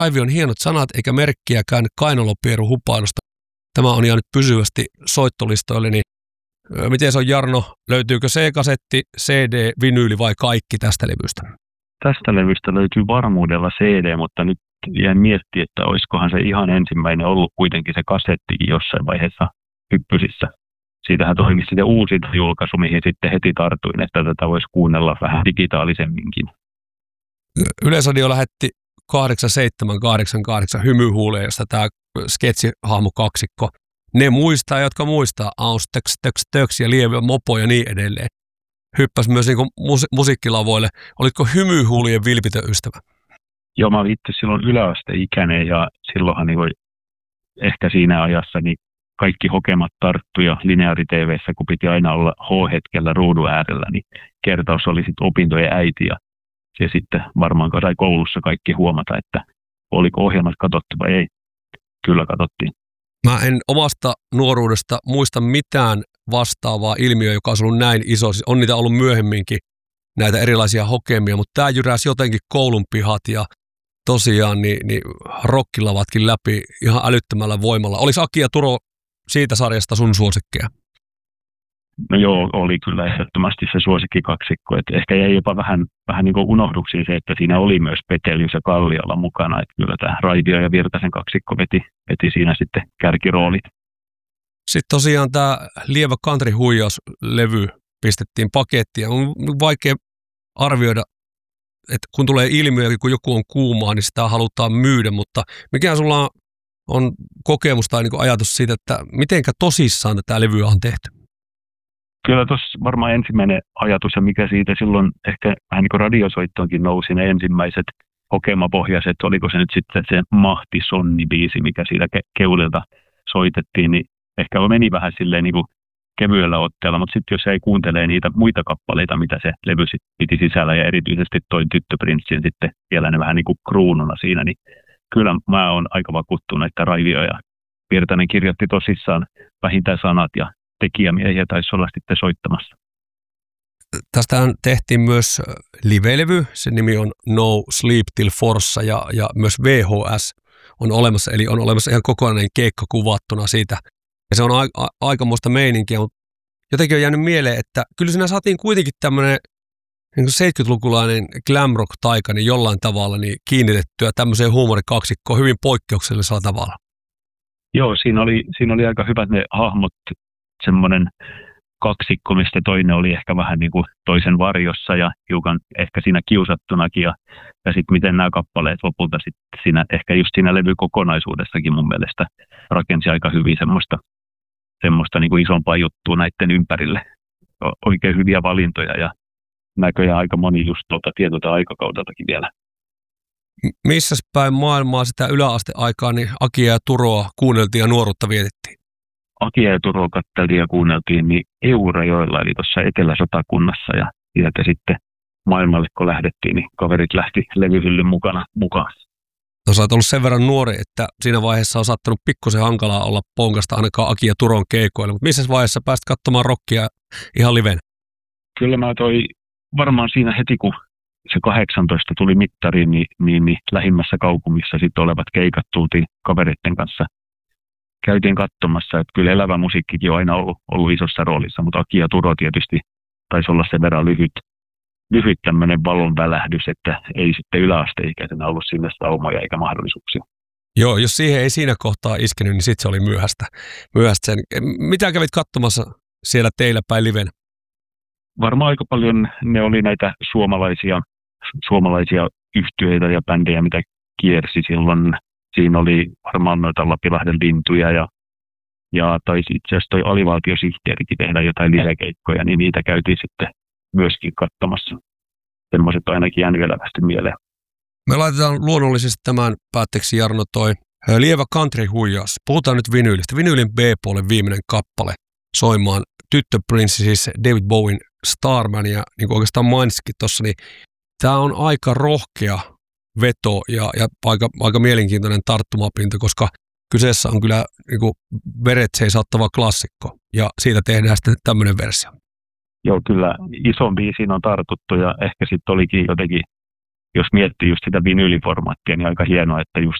Raivion hienot sanat eikä merkkiäkään Kainalopieru hupailusta. Tämä on jäänyt pysyvästi soittolistoille, niin miten se on, Jarno? Löytyykö C-kasetti, CD, vinyyli vai kaikki tästä levystä? Tästä levystä löytyy varmuudella CD, mutta nyt jäin miettimään, että olisikohan se ihan ensimmäinen ollut kuitenkin se kasettikin jossain vaiheessa hyppysissä. Siitähän toimi sitten uusi julkaisu, mihin sitten heti tartuin, että tätä voisi kuunnella vähän digitaalisemminkin. Yleisradio lähetti 8788 hymyhuuleen, josta tämä sketsihahmo kaksikko. Ne muistaa, jotka muistaa Aus, Töks ja Lievä Mopo ja niin edelleen. Hyppäsi myös niin musiikkilavoille. Olitko hymyhuulien vilpitön ystävä? Joo, mä olin itse silloin yläasteikäinen ja silloinhan niin ehkä siinä ajassa niin kaikki hokemat tarttu ja lineaari-tv:ssä, kun piti aina olla H-hetkellä ruudun äärellä, niin kertaus oli sitten opintojen äiti ja se sitten varmaan sai koulussa kaikki huomata, että oliko ohjelmat katsottu vai ei. Kyllä katsottiin. Mä en omasta nuoruudesta muista mitään vastaavaa ilmiöä, joka olisi ollut näin iso. Siis on niitä ollut myöhemminkin, näitä erilaisia hokemia, mutta tämä jyräsi jotenkin koulun pihat ja tosiaan niin rockilavatkin läpi ihan älyttömällä voimalla. Olisi Aki ja Turo siitä sarjasta sun suosikkeja? No joo, oli kyllä ehdottomasti se suosikkikaksikko. Et ehkä jäi jopa vähän niin kuin unohduksiin se, että siinä oli myös Petelius ja Kalliola mukana. Et kyllä tämä Raivio ja Virtasen kaksikko veti siinä sitten kärkiroolit. Sitten tosiaan tämä Lievä country-huijauslevy pistettiin pakettiin. On vaikea arvioida, että kun tulee ilmiö, kun joku on kuumaa, niin sitä halutaan myydä, mutta mikä sulla on kokemus tai niin kuin ajatus siitä, että mitenkä tosissaan tätä levyä on tehty? Kyllä tuossa varmaan ensimmäinen ajatus, ja mikä siitä silloin ehkä vähän niin kuin radiosoittoonkin nousi, ne ensimmäiset hokemapohjaiset, oliko se nyt sitten se Mahti Sonni-biisi, mikä siitä keulilta soitettiin, niin ehkä meni vähän silleen niin kuin kevyellä otteella, mutta sitten jos ei kuuntele niitä muita kappaleita, mitä se levy piti sisällä, ja erityisesti toi Tyttöprinssin sitten vielä ne vähän niin kuin kruununa siinä, niin kyllä mä oon aika vakuuttunut, että Raivio ja Virtanen kirjoitti tosissaan vähintään sanat ja tekijämiehiä taisi olla sitten soittamassa. Tästähän tehtiin myös live-levy, sen nimi on No Sleep Till Forssa ja myös VHS on olemassa, eli on olemassa ihan kokonainen keikka kuvattuna siitä. Ja se on aikamoista meininkiä, mutta jotenkin on jäänyt mieleen, että kyllä siinä saatiin kuitenkin tämmöinen niin 70-lukulainen glam rock-taika niin jollain tavalla niin kiinnitettyä tämmöiseen huumorikaksikkoon hyvin poikkeuksellisella tavalla. Joo, siinä oli aika hyvät ne hahmot, semmoinen kaksikko, mistä toinen oli ehkä vähän niin kuin toisen varjossa ja hiukan ehkä siinä kiusattunakin. Ja sitten miten nämä kappaleet lopulta sitten siinä, ehkä just siinä levykokonaisuudessakin mun mielestä rakensi aika hyvin semmoista niin kuin isompaa juttua näiden ympärille. Oikein hyviä valintoja ja näköjään aika moni just tietolta aikakaudeltakin vielä. Missäs päin maailmaa sitä yläasteaikaa niin Akia ja Turoa kuunneltiin ja nuoruutta vietettiin? Akia ja Turoa katteltiin ja kuunneltiin niin Eurajoella, eli tuossa Etelä-Satakunnassa, ja sieltä sitten maailmalle kun lähdettiin, niin kaverit lähti levyhyllyn mukaan. No sä oot ollut sen verran nuori, että siinä vaiheessa on saattanut pikkusen hankalaa olla ponkasta ainakaan Aki ja Turon keikoilla, mutta missä vaiheessa pääsit katsomaan rockia ihan livenä? Kyllä mä varmaan siinä heti kun se 18 tuli mittariin, niin lähimmässä kaupungissa sitten olevat keikat tultiin kavereiden kanssa. Käytiin katsomassa, että kyllä elävä musiikkikin on aina ollut isossa roolissa, mutta Aki ja Turo tietysti taisi olla sen verran lyhyt tämmöinen valonvälähdys, että ei sitten yläasteikäisenä ollut sinne saumoja eikä mahdollisuuksia. Joo, jos siihen ei siinä kohtaa iskenyt, niin sitten se oli myöhäistä sen. Mitä kävit katsomassa siellä teillä päin livenä? Varmaan aika paljon ne oli näitä suomalaisia yhtyeitä ja bändejä, mitä kiersi silloin. Siinä oli varmaan noita Lapilahden lintuja ja taisi itse asiassa toi alivaltiosihteerikin tehdä jotain livekeikkoja, niin niitä käytiin sitten myöskin katsomassa. Semmoiset ainakin jäänyt elävästi mieleen. Me laitetaan luonnollisesti tämän päätteeksi, Jarno, toi Lievä country-huijaus. Puhutaan nyt vinyylistä. Vinyylin B-puolen viimeinen kappale soimaan Tyttöprinssi, siis David Bowen Starman, ja niin kuin oikeastaan mainitsikin tuossa, niin tämä on aika rohkea veto ja aika mielenkiintoinen tarttumapinta, koska kyseessä on kyllä niin kuin veret seisauttava klassikko, ja siitä tehdään sitten tämmöinen versio. Joo, kyllä ison biisiin on tartuttu, ja ehkä sitten olikin jotenkin jos miettii just sitä vinyyliformaattia, niin aika hienoa, että just